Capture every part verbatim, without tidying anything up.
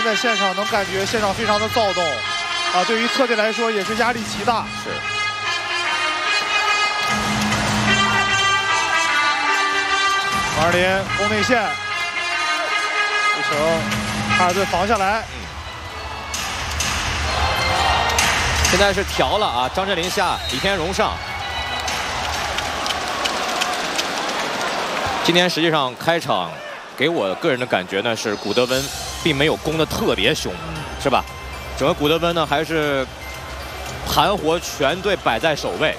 在现场能感觉现场非常的躁动，啊，对于特队来说也是压力极大。 是。 王二林攻内线，这球哈尔顿防下来。 嗯。现在是调了啊，张镇麟下，李天荣上。今天实际上开场给我个人的感觉呢是古德温并没有攻得特别凶，是吧？整个古德温呢还是盘活全队摆在首位。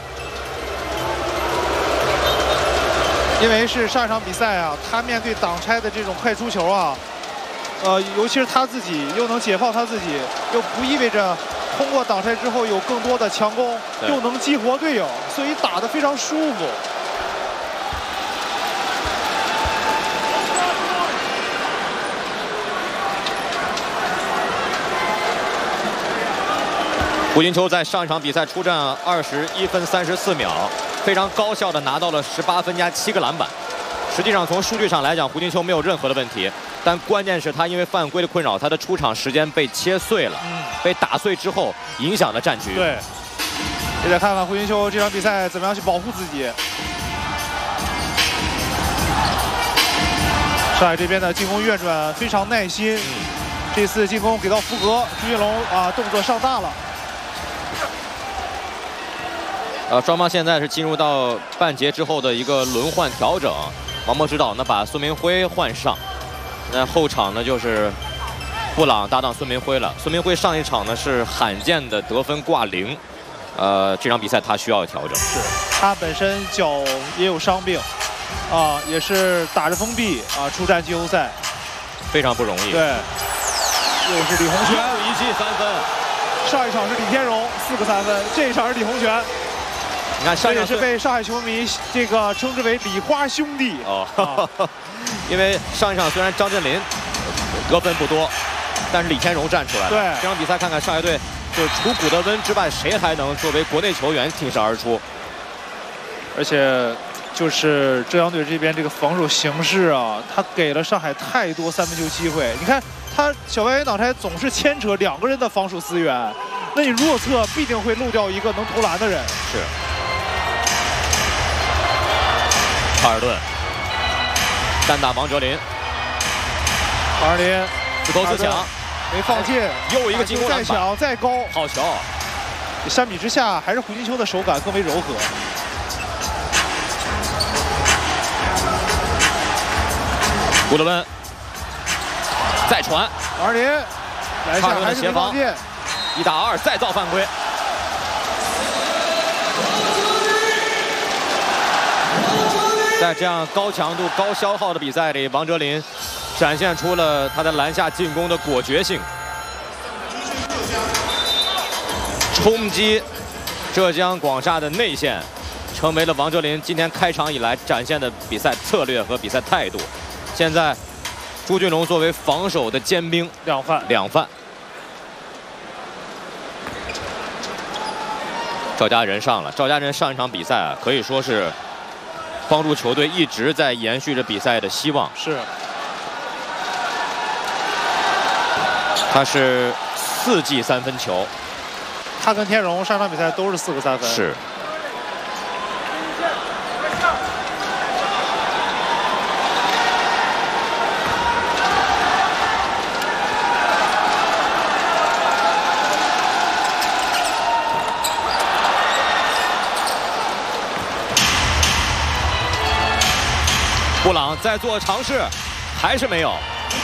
因为是上一场比赛啊，他面对挡拆的这种快出球啊，呃，尤其是他自己又能解放他自己，又不意味着通过挡拆之后有更多的强攻，又能激活队友，所以打得非常舒服。 胡金秋在上一场比赛出战二十一分三十四秒，非常高效的拿到了十八分加七个篮板。实际上从数据上来讲，胡金秋没有任何的问题，但关键是他因为犯规的困扰，他的出场时间被切碎了，嗯、被打碎之后影响了战局。 对，也得看看胡金秋这场比赛怎么样去保护自己。上海这边的进攻运转非常耐心，嗯、这次进攻给到福格，朱云龙啊动作上大了。 呃，双方现在是进入到半节之后的一个轮换调整。王墨指导呢把孙明辉换上，那后场呢就是布朗搭档孙明辉了。孙明辉上一场呢是罕见的得分挂零，呃，这场比赛他需要调整。 是他本身脚也有伤病，啊，也是打着封闭啊出战季后赛， 非常不容易。 对，又是李洪权一记三分。 上一场是李天荣四个三分，这一场是李洪权。 你看，上这也是被上海球迷这个称之为“李花兄弟” 哦，啊、因为上一场虽然张镇麟得分不多，但是李天荣站出来了。 对， 这场比赛看看上海队，就是除古德温之外，谁还能作为国内球员挺身而出？ 而且，就是浙江队这边这个防守形势啊，他给了上海太多三分球机会。你看，他小外援挡拆总是牵扯两个人的防守资源，那你弱侧必定会漏掉一个能投篮的人。 是。哈尔顿单打王哲林， 王哲林自投自抢， 没放进， 又一个进攻篮板， 再抢再高， 好球！ 相比之下，还是胡金秋的手感更为柔和。 古德温再传， 王哲林来下还是没放进， 一打二再造犯规。在这样高强度、高消耗的比赛里，王哲林展现出了他在篮下进攻的果决性，冲击浙江广厦的内线，成为了王哲林今天开场以来展现的比赛策略和比赛态度。现在，朱俊龙作为防守的尖兵， 两犯两犯。赵家人上了，赵家人上一场比赛啊，可以说是帮助球队一直在延续着比赛的希望。 是， 他是四记三分球， 他跟天荣上场比赛都是四个三分。 是。布朗在做尝试，还是没有。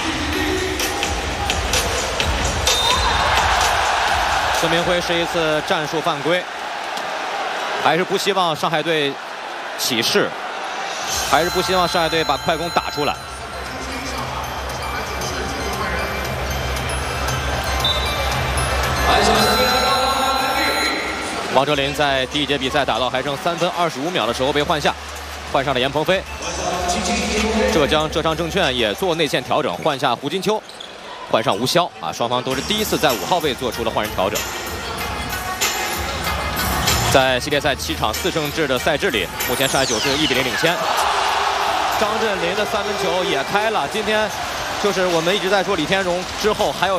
孙明辉是一次战术犯规，还是不希望上海队起势，还是不希望上海队把快攻打出来。王哲林在第一节比赛打到还剩三分二十五秒的时候被换下，换上了严鹏飞。浙江浙商证券也做内线调整，换下胡金秋，换上吴骁啊，双方都是第一次在五号位做出了换人调整。在系列赛七场四胜制的赛制里，目前上海九是一比零领先。张镇麟的三分球也开了，今天就是我们一直在说李天荣之后还有。